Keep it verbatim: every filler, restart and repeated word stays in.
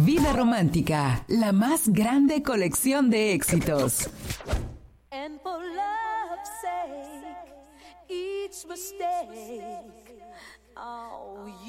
Vida Romántica, la más grande colección de éxitos. And for love's sake, each mistake, oh,